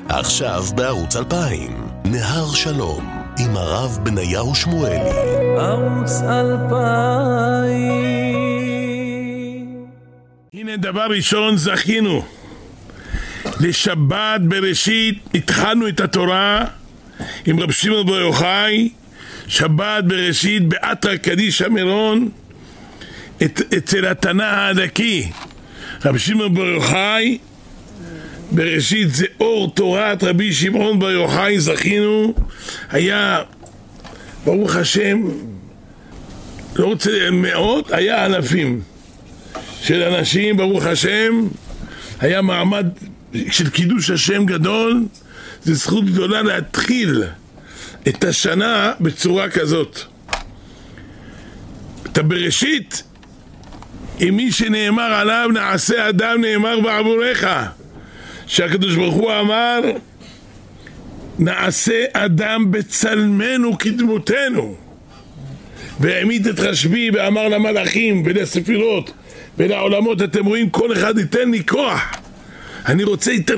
עכשיו בערוץ 2000, נהר שלום, עם הרב בניהו שמואלי. ערוץ 2000. הנה דבר ראשון, זכינו. לשבת בראשית התחלנו את התורה עם רב שמעון בר יוחאי. שבת בראשית באתרא קדישא מירון, אצל התנא הדקי רב שמעון בר יוחאי. בראשית זה אור תורת רבי שמעון בר יוחאי. זכינו, היה ברוך השם, לא רוצה מאות, היה אלפים של אנשים, ברוך השם. היה מעמד של קידוש השם גדול. זה זכות גדולה להתחיל את השנה בצורה כזאת. את הבראשית, עם מי שנאמר עליו נעשה אדם, נאמר בעבורך, שהקדוש ברוך הוא אמר נעשה אדם בצלמנו כדמותנו, והעמיד את רשב"י ואמר למלאכים ולספירות ולעולמות, אתם רואים, כל אחד ייתן לי כוח, אני רוצה ייתן